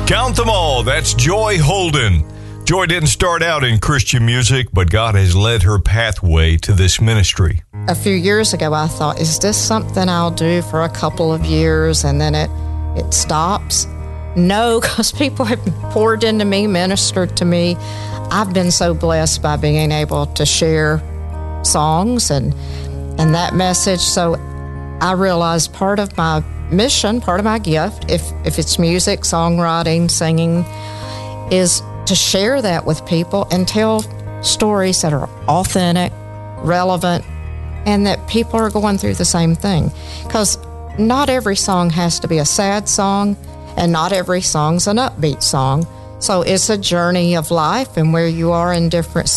Count them all. That's Joy Holden. Joy didn't start out in Christian music, but God has led her pathway to this ministry. A few years ago, I thought, is this something I'll do for a couple of years and then it stops? No, because people have poured into me, ministered to me. I've been so blessed by being able to share songs and that message. So I realized part of my mission, part of my gift, if it's music, songwriting, singing, is to share that with people and tell stories that are authentic, relevant, and that people are going through the same thing. Because not every song has to be a sad song, and not every song's an upbeat song. So it's a journey of life and where you are in different